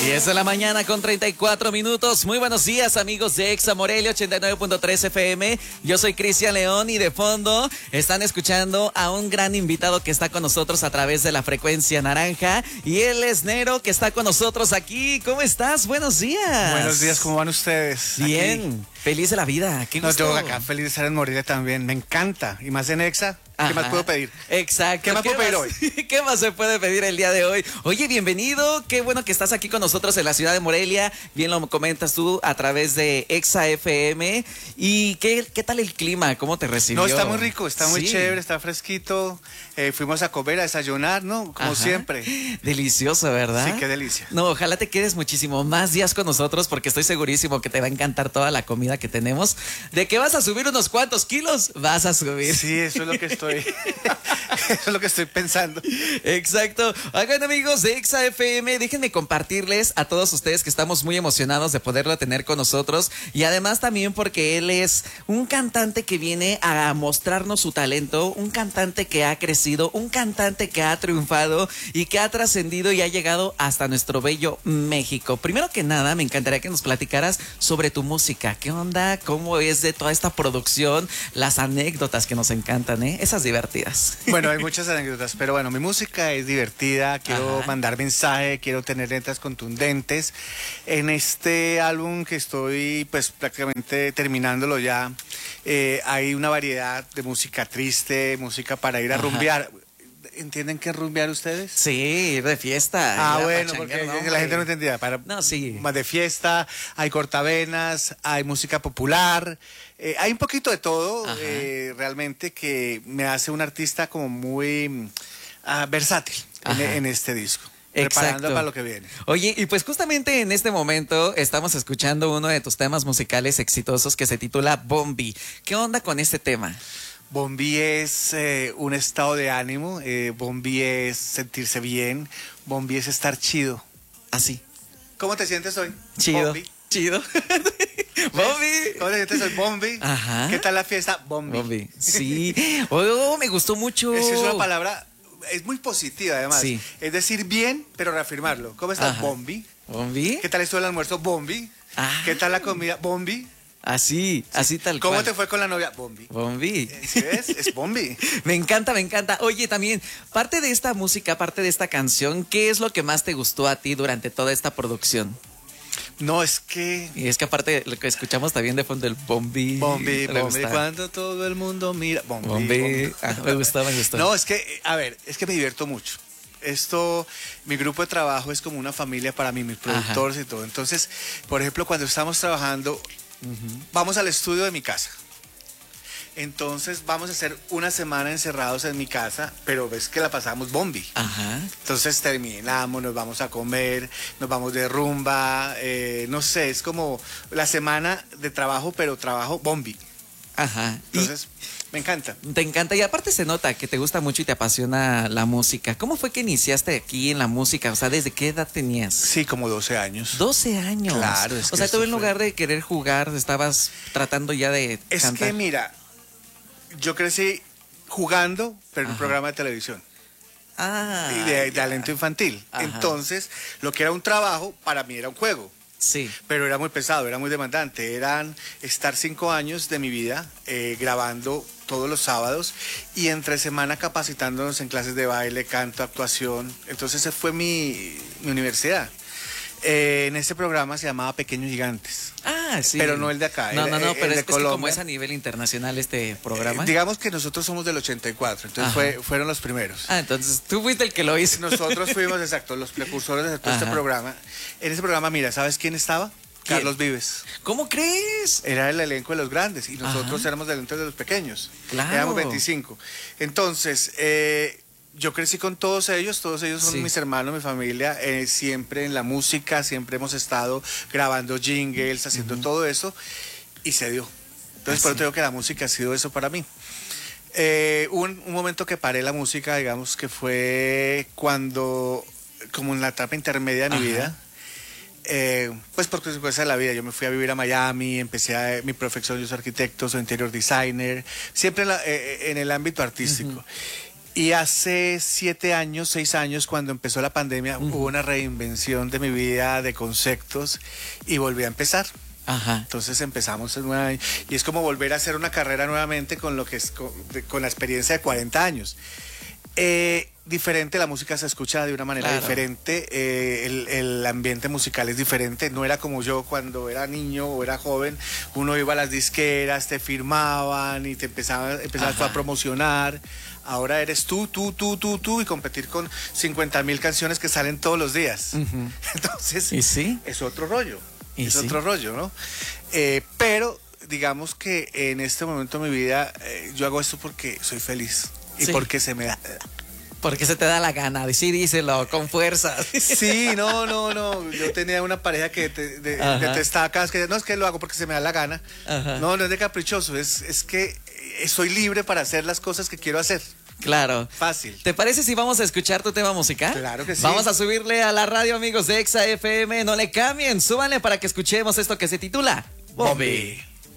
Y es de la mañana con 34 minutos. Muy buenos días, amigos de Exa Morelia 89.3 FM. Yo soy Cristian León y de fondo están escuchando a un gran invitado que está con nosotros a través de la frecuencia naranja. Y él es Nero, que está con nosotros aquí. ¿Cómo estás? Buenos días. Buenos días, ¿cómo van ustedes? Bien, feliz de la vida. Qué gusto. Yo acá feliz de estar en Morelia también. Me encanta. Y más en Exa. ¿Qué más puedo pedir? Exacto. ¿Qué más puedo pedir hoy? ¿Qué más se puede pedir el día de hoy? Oye, bienvenido. Qué bueno que estás aquí con nosotros en la ciudad de Morelia. Bien lo comentas tú a través de Exa FM. ¿Y qué tal el clima? ¿Cómo te recibió? No, está muy rico, está muy chévere, está fresquito. Fuimos a comer, a desayunar, ¿no? Como siempre. Delicioso, ¿verdad? Sí, qué delicia. No, ojalá te quedes muchísimo más días con nosotros porque estoy segurísimo que te va a encantar toda la comida que tenemos. ¿De que vas a subir unos cuantos kilos? Vas a subir. Sí, eso es lo que estoy... Eso es lo que estoy pensando. Exacto. Oigan, amigos de Exa FM, déjenme compartirles a todos ustedes que estamos muy emocionados de poderlo tener con nosotros y además también porque él es un cantante que viene a mostrarnos su talento, un cantante que ha crecido, un cantante que ha triunfado y que ha trascendido y ha llegado hasta nuestro bello México. Primero que nada, me encantaría que nos platicaras sobre tu música. ¿Qué onda? ¿Cómo es de toda esta producción? Las anécdotas que nos encantan, ¿eh? Esas divertidas. Bueno, hay muchas anécdotas, pero bueno, mi música es divertida, quiero mandar mensaje, quiero tener letras contundentes. En este álbum que estoy pues prácticamente terminándolo ya, hay una variedad de música triste, música para ir a rumbear. ¿Entienden qué es rumbear ustedes? Sí, ir de fiesta. Bueno, porque la gente no entendía. Más de fiesta, hay cortavenas, hay música popular, hay un poquito de todo, realmente, que me hace un artista como muy versátil en este disco. Exacto. Preparando para lo que viene. Oye, y pues justamente en este momento estamos escuchando uno de tus temas musicales exitosos que se titula Bombi. ¿Qué onda con este tema? Bombi es un estado de ánimo, Bombi es sentirse bien, Bombi es estar chido. Así. ¿Cómo te sientes hoy? Chido. Bombi. Chido. Bombi. ¿Cómo te sientes hoy? Bombi. Ajá. ¿Qué tal la fiesta? Bombi. Bombi. Sí. Oh, me gustó mucho. Es una palabra, es muy positiva además. Sí. Es decir bien, pero reafirmarlo. ¿Cómo estás? Bombi. Bombi. ¿Qué tal estuvo el almuerzo? Bombi. ¿Qué tal la comida? Bombi. Así tal cual. ¿Cómo te fue con la novia? Bombi. Bombi. ¿Sí ves? Es Bombi. Me encanta, me encanta. Oye, también, parte de esta música, parte de esta canción, ¿qué es lo que más te gustó a ti durante toda esta producción? No, es que... Y es que aparte lo que escuchamos también de fondo, el Bombi. Bombi, Bombi, cuando todo el mundo mira. Bombi, Bombi. Me gustó. No, es que, a ver, es que me divierto mucho. Mi grupo de trabajo es como una familia para mí, mis productores y todo. Entonces, por ejemplo, cuando estamos trabajando, vamos al estudio de mi casa. Entonces vamos a hacer una semana encerrados en mi casa, pero ves que la pasamos Bombi. Entonces terminamos, nos vamos a comer, nos vamos de rumba, no sé, es como la semana de trabajo, pero trabajo Bombi. Entonces, me encanta. Te encanta y aparte se nota que te gusta mucho y te apasiona la música. ¿Cómo fue que iniciaste aquí en la música? O sea, ¿desde qué edad tenías? Sí, como 12 años. 12 años. Claro. O sea, tú en lugar de querer jugar, estabas tratando ya de cantar. Es que mira, yo crecí jugando, pero en un programa de televisión. De talento infantil. Entonces, lo que era un trabajo, para mí era un juego. Sí. Pero era muy pesado, era muy demandante. Eran estar 5 años de mi vida grabando todos los sábados y entre semana capacitándonos en clases de baile, canto, actuación. Entonces, esa fue mi universidad. En ese programa se llamaba Pequeños Gigantes. Sí. Pero no el de acá. No, pero es que Colombia. como es a nivel internacional este programa. Digamos que nosotros somos del 84, entonces fueron los primeros. Entonces tú fuiste el que lo hizo. Nosotros fuimos, exacto, los precursores de todo este programa. En ese programa, mira, ¿sabes quién estaba? ¿Quién? Carlos Vives. ¿Cómo crees? Era el elenco de los grandes y nosotros éramos del elenco de los pequeños. Claro. Éramos 25. Entonces, yo crecí con todos ellos son mis hermanos, mi familia, siempre en la música, siempre hemos estado grabando jingles, haciendo todo eso, y se dio. Entonces, por eso digo que la música ha sido eso para mí. Un momento que paré la música, digamos, que fue cuando, como en la etapa intermedia de mi vida, pues por consecuencia de la vida, yo me fui a vivir a Miami, mi profesión, yo soy arquitecto, soy interior designer, siempre en el ámbito artístico. Y hace 7 años, 6 años, cuando empezó la pandemia, hubo una reinvención de mi vida, de conceptos, y volví a empezar. Ajá. Entonces empezamos y es como volver a hacer una carrera nuevamente con lo que es con la experiencia de 40 años. Diferente, la música se escucha de una manera diferente, el ambiente musical es diferente, no era como yo cuando era niño o era joven, uno iba a las disqueras, te firmaban y te empezabas a promocionar. Ahora eres tú y competir con 50,000 canciones que salen todos los días. Entonces, ¿y sí? Es otro rollo. ¿Sí? Otro rollo, ¿no? Pero digamos que en este momento de mi vida yo hago esto porque soy feliz y porque se me da. Porque se te da la gana, sí, díselo, con fuerza. Sí, no. Yo tenía una pareja que detestaba cada vez que no, es que lo hago porque se me da la gana. Ajá. No es de caprichoso, es que soy libre para hacer las cosas que quiero hacer. Claro. Fácil. ¿Te parece si vamos a escuchar tu tema musical? Claro que sí. Vamos a subirle a la radio, amigos de Exa FM. No le cambien, súbanle para que escuchemos esto que se titula Bombi.